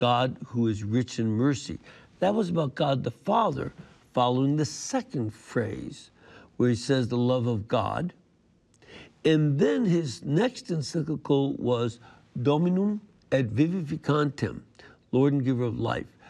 God who is rich in mercy. That was about God the Father, following the second phrase, where he says the love of God. And then his next encyclical was Dominum et Vivificantem, Lord and Giver of Life.